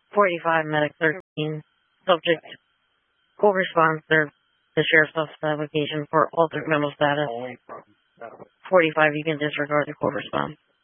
45 medic 13. Subject. Court response served the sheriff's office application for altered mental status. 45, you can disregard the court response.